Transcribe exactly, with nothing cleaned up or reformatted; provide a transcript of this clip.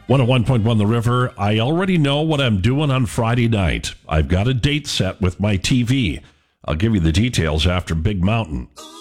one oh one point one The River. I already know what I'm doing on Friday night. I've got a date set with my T V. I'll give you the details after Big Mountain.